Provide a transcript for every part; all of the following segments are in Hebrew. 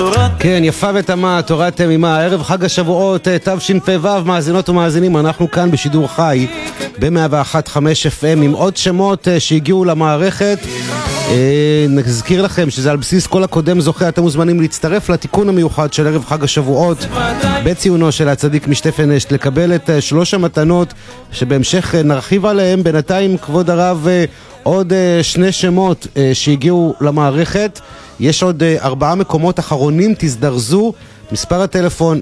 כן, יפה ותמה, תורת תמימה, ערב חג השבועות, תשפ"ו, מאזינות ומאזינים, אנחנו כאן בשידור חי ב-101.5 FM עם עוד שמות שהגיעו למערכת. נזכיר לכם שזה על בסיס כל הקודם זוכה, אתם מוזמנים להצטרף לתיקון המיוחד של ערב חג השבועות בציונו של הצדיק משטפן אשת, לקבל את 3 המתנות שבהמשך נרחיב עליהם. בינתיים כבוד הרב, עוד 2 שמות שהגיעו למערכת. יש עוד 4 מקומות אחרונים, תזדרזו. מספר הטלפון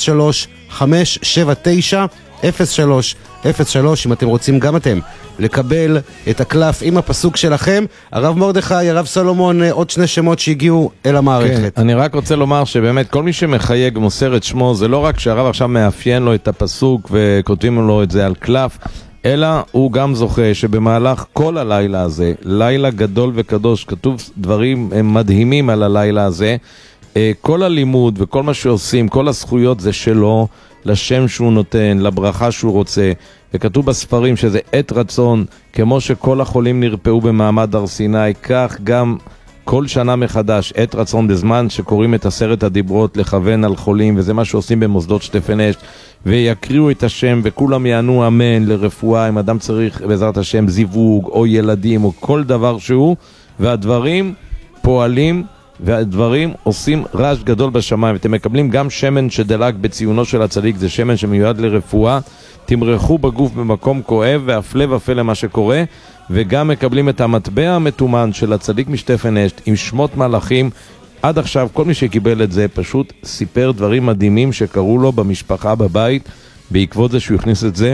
03-579-0303 אם אתם רוצים גם אתם לקבל את הקלף עם הפסוק שלכם. הרב מרדכי, הרב סולומון, עוד 2 שמות שהגיעו אל המערכת. כן, אני רק רוצה לומר שבאמת כל מי שמחייג מוסר את שמו, זה לא רק שהרב עכשיו מאפיין לו את הפסוק וכותבים לו את זה על קלף, אלא הוא גם זוכה שבמהלך כל הלילה הזה, לילה גדול וקדוש, כתוב דברים מדהימים על הלילה הזה, כל הלימוד וכל מה שעושים, כל הזכויות זה שלו, לשם שהוא נותן, לברכה שהוא רוצה. וכתוב בספרים שזה עת רצון, כמו שכל החולים נרפאו במעמד הר סיני, כך גם כל שנה מחדש עת רצון, בזמן שקוראים את 10 הדיברות לכוון על חולים, וזה מה שעושים במוסדות שטפן אשת, ויקריאו את השם וכולם יענו אמן לרפואה, אם אדם צריך בעזרת השם זיווג או ילדים או כל דבר שהוא, והדברים פועלים והדברים עושים רעש גדול בשמיים. אתם מקבלים גם שמן שדלק בציונו של הצדיק, זה שמן שמיועד לרפואה, תמרחו בגוף במקום כואב והפלא ופלא מה שקורה, וגם מקבלים את המטבע המתומן של הצדיק משטפן אשת עם שמות מלאכים. עד עכשיו כל מי שקיבל את זה פשוט סיפר דברים מדהימים שקרו לו במשפחה בבית בעקבות זה שהוא הכניס את זה